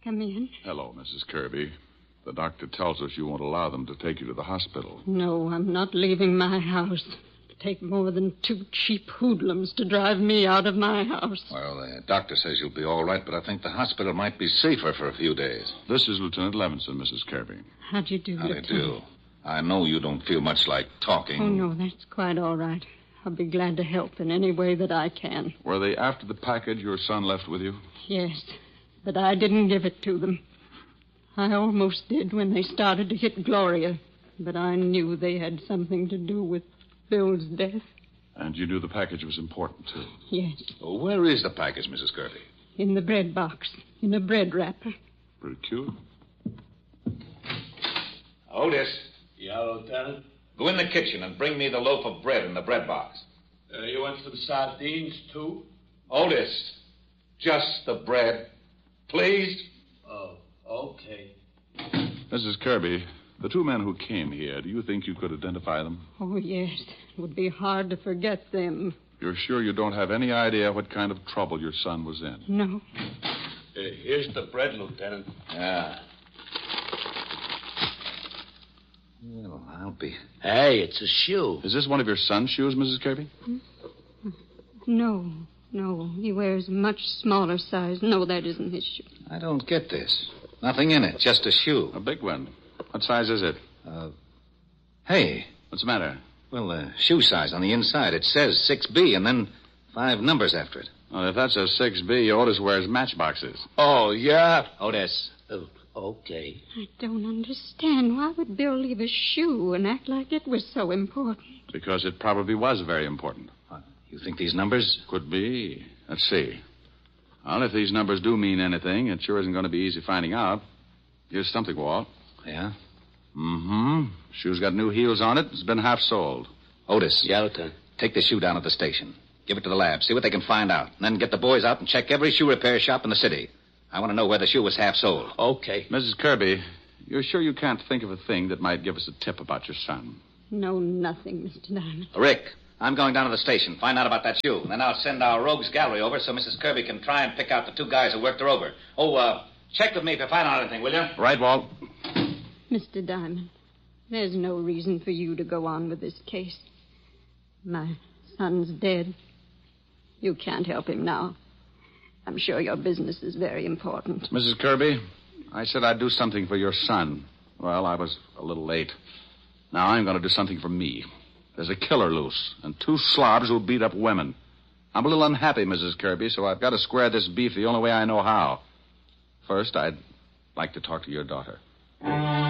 Come in. Hello, Mrs. Kirby. The doctor tells us you won't allow them to take you to the hospital. No, I'm not leaving my house. It'd take more than 2 cheap hoodlums to drive me out of my house. Well, the doctor says you'll be all right, but I think the hospital might be safer for a few days. This is Lieutenant Levinson, Mrs. Kirby. How do you do, How do you Lieutenant? do? I know you don't feel much like talking. Oh, no, that's quite all right. I'll be glad to help in any way that I can. Were they after the package your son left with you? Yes, but I didn't give it to them. I almost did when they started to hit Gloria, but I knew they had something to do with Bill's death. And you knew the package was important, too? Yes, Well, where is the package, Mrs. Kirby? in the bread box, in a bread wrapper. Pretty cute. Otis, Yeah, Lieutenant? go in the kitchen and bring me the loaf of bread in the bread box. You want some sardines, too? Otis, just the bread, please. Oh, okay. Mrs. Kirby, the 2 men who came here, do you think you could identify them? Oh, yes, it would be hard to forget them. You're sure you don't have any idea what kind of trouble your son was in? No. Here's the bread, Lieutenant. Yeah. Well, I'll be... Hey, it's a shoe. Is this one of your son's shoes, Mrs. Kirby? No, he wears a much smaller size. No, that isn't his shoe. I don't get this. Nothing in it, just a shoe. A big one. What size is it? Hey, What's the matter? well, the shoe size on the inside, it says 6B and then 5 numbers after it. Well, if that's a 6B, Otis wears matchboxes. Oh, yeah? Otis. Oh, okay. I don't understand. Why would Bill leave a shoe and act like it was so important? Because it probably was very important. You think these numbers? Could be. Let's see. Well, if these numbers do mean anything, it sure isn't going to be easy finding out. Here's something, Walt. Yeah? Mm-hmm. Shoe's got new heels on it. It's been half soled. Otis. Yeah, Lieutenant. Take the shoe down at the station. Give it to the lab. See what they can find out. And then get the boys out and check every shoe repair shop in the city. I want to know where the shoe was half sold. Okay. Mrs. Kirby, you're sure you can't think of a thing that might give us a tip about your son? No, nothing, Mr. Diamond. Rick, I'm going down to the station. Find out about that shoe. Then I'll send our rogues gallery over so Mrs. Kirby can try and pick out the 2 guys who worked her over. Oh, check with me if you find out anything, will you? Right, Walt? Mr. Diamond, there's no reason for you to go on with this case. My son's dead. You can't help him now. I'm sure your business is very important. Mrs. Kirby, I said I'd do something for your son. Well, I was a little late. Now I'm going to do something for me. There's a killer loose, and 2 slobs who beat up women. I'm a little unhappy, Mrs. Kirby, so I've got to square this beef the only way I know how. First, I'd like to talk to your daughter.